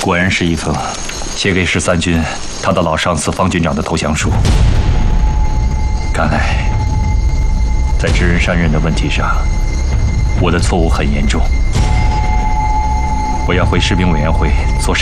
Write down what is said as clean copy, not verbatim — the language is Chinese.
果然是一封写给13军他的老上司方军长的投降书。看来，在知人善任的问题上，我的错误很严重。我要回士兵委员会做